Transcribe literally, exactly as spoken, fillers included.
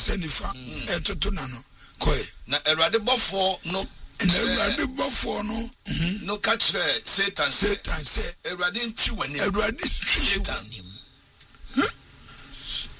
senifa etoto na no koe na Awurade bɔfo no na Awurade bɔfo no no ka kyerɛ Satan Satan say Awurade nti wani Awurade Satan